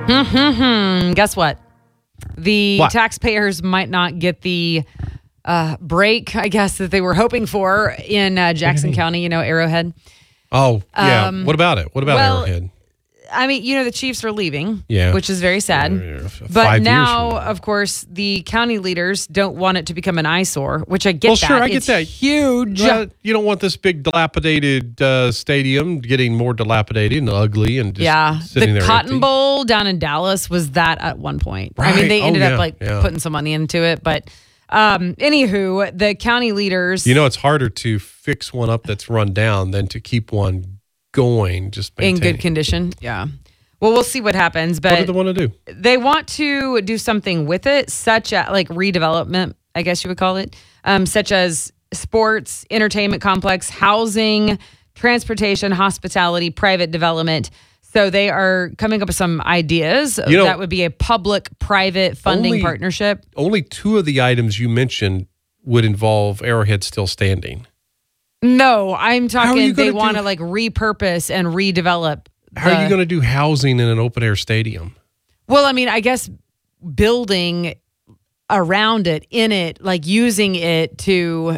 Guess what? The taxpayers might not get the break, I guess, that they were hoping for in Jackson County, Arrowhead. Oh, yeah. What about it? What about Arrowhead? I mean, the Chiefs are leaving, yeah, which is very sad. But now, of course, the county leaders don't want it to become an eyesore, which I get that. Well, sure, I get that. Huge. You don't want this big dilapidated stadium getting more dilapidated and ugly and just sitting there The Cotton empty. Bowl down in Dallas was that at one point. Right. I mean, they ended up putting some money into it. But anywho, the county leaders. It's harder to fix one up that's run down than to keep one going, just in good condition. Yeah. Well, we'll see what happens. But what do they want to do? They want to do something with it, such as like redevelopment, I guess you would call it, such as sports, entertainment complex, housing, transportation, hospitality, private development. So they are coming up with some ideas. That would be a public-private funding partnership. Only 2 of the items you mentioned would involve Arrowhead still standing. No, I'm talking they want to repurpose and redevelop. How are you going to do housing in an open-air stadium? Well, I mean, I guess building around it, in it, like using it to,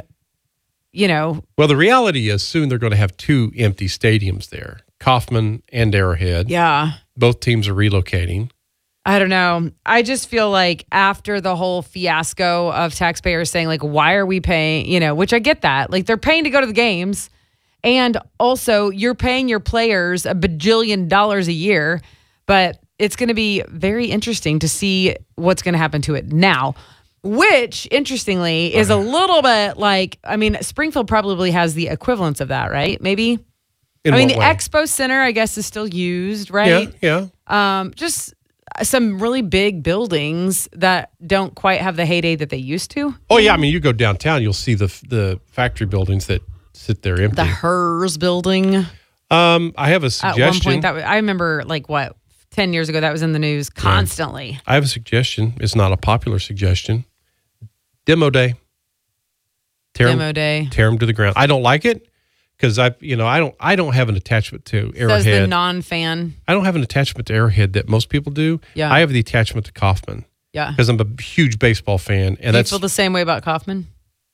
Well, the reality is soon they're going to have 2 empty stadiums there, Kaufman and Arrowhead. Yeah. Both teams are relocating. I don't know. I just feel like after the whole fiasco of taxpayers saying, why are we paying, which I get that. They're paying to go to the games. And also, you're paying your players $1 bajillion a year. But it's going to be very interesting to see what's going to happen to it now. Which, interestingly, is a little bit Springfield probably has the equivalence of that, right? Maybe? The Expo Center, I guess, is still used, right? Yeah. Just some really big buildings that don't quite have the heyday that they used to. Oh, yeah. I mean, you go downtown, you'll see the factory buildings that sit there empty. The HERS building. I have a suggestion. At one point, I remember, 10 years ago, that was in the news constantly. Yeah. I have a suggestion. It's not a popular suggestion. Demo day. Tear them to the ground. I don't like it. Because I don't have an attachment to Arrowhead. Says the non-fan. I don't have an attachment to Arrowhead that most people do. Yeah. I have the attachment to Kaufman. Yeah. Because I'm a huge baseball fan. And you feel the same way about Kaufman?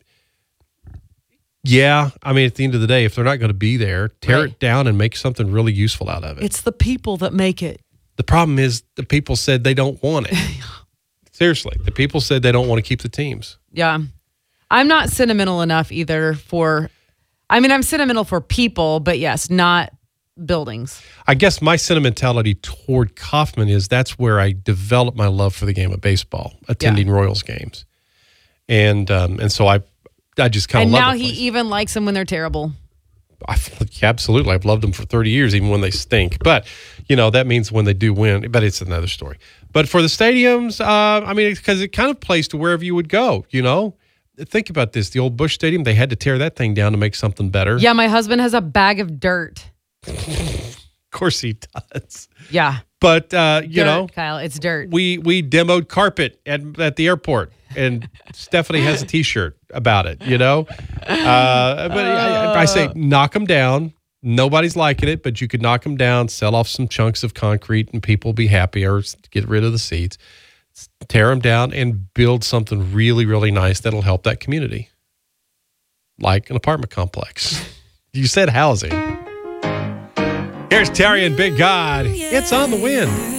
Yeah. I mean, at the end of the day, if they're not going to be there, tear it down and make something really useful out of it. It's the people that make it. The problem is the people said they don't want it. Seriously. The people said they don't want to keep the teams. Yeah. I'm not sentimental enough either I'm sentimental for people, but yes, not buildings. I guess my sentimentality toward Kaufman is that's where I developed my love for the game of baseball, attending Royals games. And so I just kind of love it. And now he even likes them when they're terrible. Absolutely. I've loved them for 30 years, even when they stink. But, that means when they do win, but it's another story. But for the stadiums, because it kind of plays to wherever you would go, Think about this. The old Busch Stadium, they had to tear that thing down to make something better. Yeah, my husband has a bag of dirt. Of course he does. Yeah. But, Kyle, it's dirt. We demoed carpet at the airport, and Stephanie has a T-shirt about it, But I say knock them down. Nobody's liking it, but you could knock them down, sell off some chunks of concrete, and people will be happier, get rid of the seats. Tear them down and build something really, really nice that'll help that community. Like an apartment complex. You said housing. Here's Terry and Big God. It's on the Wind.